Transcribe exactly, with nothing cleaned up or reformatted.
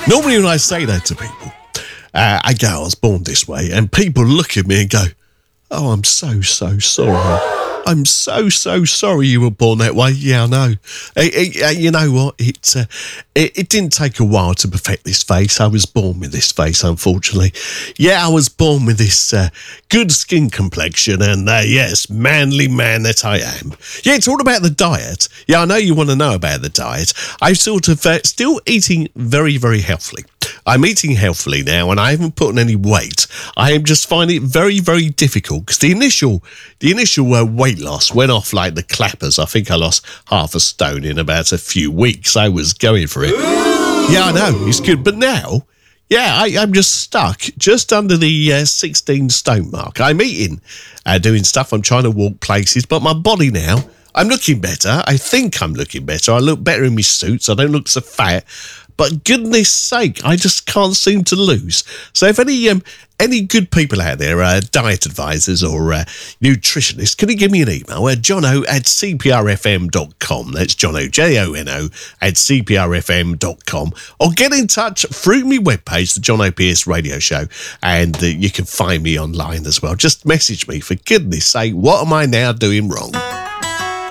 Normally when I say that to people, uh, I go, I was born this way, and people look at me and go, oh, I'm so, so sorry. I'm so, so sorry you were born that way. Yeah, I know. It, it, uh, you know what? It, uh, it it didn't take a while to perfect this face. I was born with this face, unfortunately. Yeah, I was born with this uh, good skin complexion and, uh, yes, manly man that I am. Yeah, it's all about the diet. Yeah, I know you want to know about the diet. I'm sort of uh, still eating very, very healthily. I'm eating healthily now, and I haven't put on any weight. I am just finding it very, very difficult because the initial, the initial uh, weight loss went off like the clappers. I think I lost half a stone in about a few weeks. I was going for it. Yeah, I know it's good, but now, yeah, I, I'm just stuck just under the uh, sixteen stone mark. I'm eating, uh, doing stuff. I'm trying to walk places, but my body now, I'm looking better. I think I'm looking better. I look better in my suits. I don't look so fat. But goodness sake, I just can't seem to lose. So if any um, any good people out there, uh, diet advisors or uh, nutritionists, can you give me an email at jono at c p r f m dot com. That's Jono, J O N O, at c p r f m dot com. Or get in touch through my webpage, the John O'Pearce Radio Show, and uh, you can find me online as well. Just message me, for goodness sake, what am I now doing wrong?